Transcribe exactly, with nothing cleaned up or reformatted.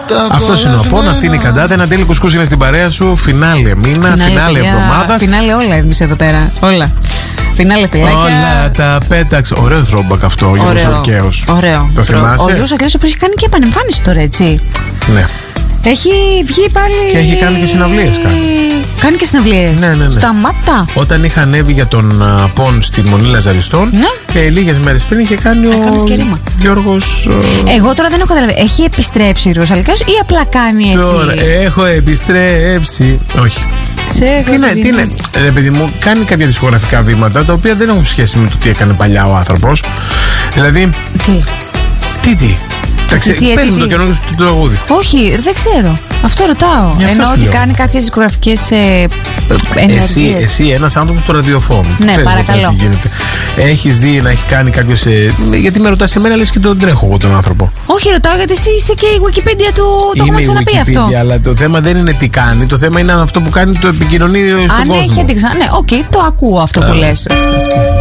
Αυτός είναι ο Απόν, αυτή είναι η Καντάτα. Ένα τέλει κουσκούς είναι στην παρέα σου. Φινάλε μήνα, φινάλε εβδομάδα. Φινάλε όλα εμείς εδώ πέρα. Όλα. Φινάλε φυλάκια. Όλα τα πέταξε. Ωραίο throwback αυτό, ο Γιώργος Αρκαίος. Ωραίο. Το θυμάσαι? Ο Γιώργος Αρκαίος έχει κάνει και επανεμφάνιση τώρα, έτσι. Ναι. Έχει βγει πάλι. Και έχει κάνει και συναυλίες. Κάνει, κάνει και συναυλίες. Ναι, ναι, ναι. Σταμάτα. Όταν είχα ανέβει για τον Απόν στη Μονή Λαζαριστών, ναι. ε, λίγες μέρες πριν είχε κάνει ο Γιώργος. Εγώ τώρα δεν έχω καταλάβει. Έχει επιστρέψει ο Γιώργος Αρκαίος ή απλά κάνει έτσι? Τώρα έχω επιστρέψει. Όχι. Τι είναι, τι είναι. Ρε παιδί μου, κάνει κάποια δισκογραφικά βήματα τα οποία δεν έχουν σχέση με το τι έκανε παλιά ο άνθρωπος. Δηλαδή. Τι. Τι, τι. Παίρνει το καινούργιο του τραγούδι. Όχι, δεν ξέρω. Αυτό ρωτάω. Εννοώ ότι κάνει κάποιες δισκογραφικές ε, ενέργειες. Εσύ, εσύ ένας άνθρωπος στο ραδιοφώνου. Ναι, ξέρεις, παρακαλώ. Έχεις δει να έχει κάνει κάποιος. Ε, γιατί με ρωτάς εμένα, λες και τον τρέχω εγώ τον άνθρωπο. Όχι, ρωτάω γιατί εσύ είσαι και η Wikipedia του. Το έχουμε ξαναπεί Wikipedia, αυτό. Αλλά το θέμα δεν είναι τι κάνει. Το θέμα είναι αν αυτό που κάνει το επικοινωνεί στον κόσμο. Αν έχει αντίξα. Ναι, οκ, okay, το ακούω αυτό που λες.